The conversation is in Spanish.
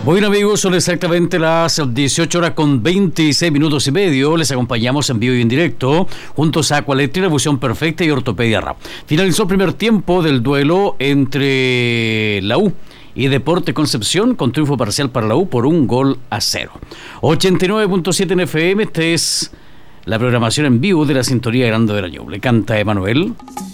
Bueno, amigos, son exactamente las 18 horas con 26 minutos y medio. Les acompañamos en vivo y en directo juntos a Aqualetri, Revolución Perfecta y Ortopedia RAP. Finalizó el primer tiempo del duelo entre la U y Deporte Concepción, con triunfo parcial para la U por 1-0. 89.7 en FM. Esta es la programación en vivo de la sintonía Grande del Año. Le canta Emanuel.